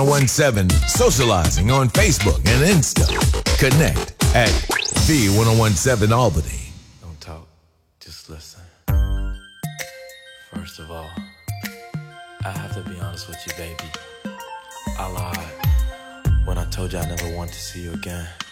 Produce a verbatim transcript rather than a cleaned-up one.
seventeen, socializing on Facebook and Insta. Connect at V ten seventeen Albany. Don't talk, just listen. First of all, I have to be honest with you, baby. I lied when I told you I never want to see you again.